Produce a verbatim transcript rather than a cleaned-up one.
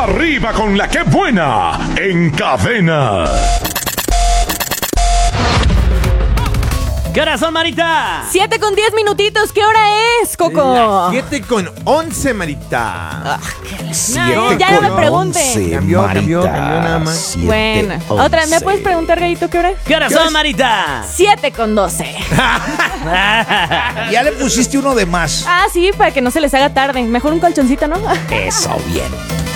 Arriba con la que buena en Cadena. ¿Qué hora son, Marita? Siete con diez minutitos. ¿Qué hora es, Coco? Siete con once, Marita. Ah, no, ya no me pregunte. Cambió, cambió, cambió nada más. Siete, Bueno, once. otra, ¿me puedes preguntar, Gallito, qué hora es? ¿Qué hora son, Marita? Siete con doce. Ya le pusiste uno de más. Ah, sí, para que no se les haga tarde. Mejor un colchoncito, ¿no? Eso, bien.